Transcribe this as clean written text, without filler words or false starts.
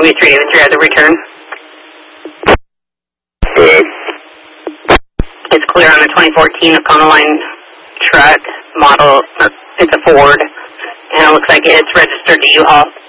Romeo 3 David 3 has a return. Good. It's clear on the 2014 Econoline truck model. It's a Ford, and it looks like it's registered to U-Haul.